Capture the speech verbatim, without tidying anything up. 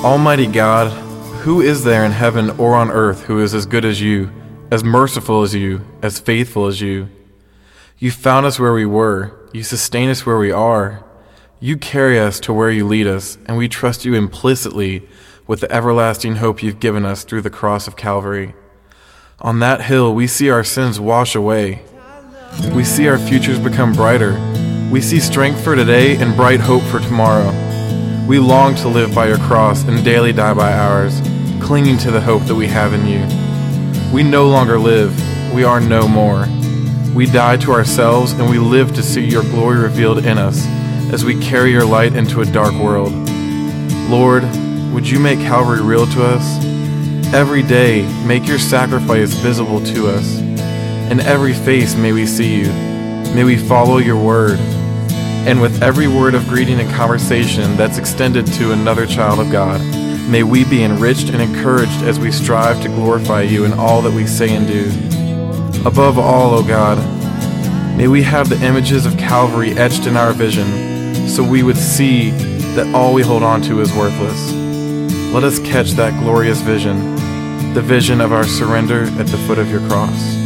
Almighty God, who is there in heaven or on earth who is as good as you, as merciful as you, as faithful as you? You found us where we were. You sustain us where we are. You carry us to where you lead us, and we trust you implicitly with the everlasting hope you've given us through the cross of Calvary. On that hill, we see our sins wash away. We see our futures become brighter. We see strength for today and bright hope for tomorrow. We long to live by your cross and daily die by ours, clinging to the hope that we have in you. We no longer live. We are no more. We die to ourselves and we live to see your glory revealed in us as we carry your light into a dark world. Lord, would you make Calvary real to us? Every day, make your sacrifice visible to us. In every face may we see you. May we follow your word. And with every word of greeting and conversation that's extended to another child of God, may we be enriched and encouraged as we strive to glorify you in all that we say and do. Above all, O God, may we have the images of Calvary etched in our vision, so we would see that all we hold on to is worthless. Let us catch that glorious vision, the vision of our surrender at the foot of your cross.